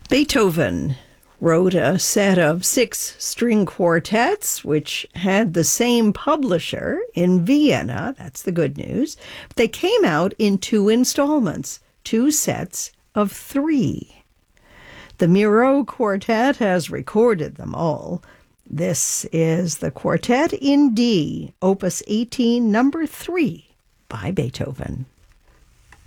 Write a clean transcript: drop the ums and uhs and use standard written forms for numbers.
Beethoven wrote a set of 6 string quartets, which had the same publisher in Vienna. That's the good news. They came out in 2 installments, 2 sets of 3. The Miro Quartet has recorded them all. This is the Quartet in D, Opus 18, number 3, by Beethoven.